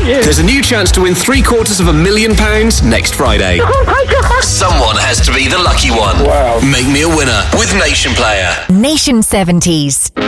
thank you. There's a new chance to win £750,000 next Friday. Oh my God. Someone has to be the lucky one. Wow. Make me a winner with Nation Player. Nation 70s.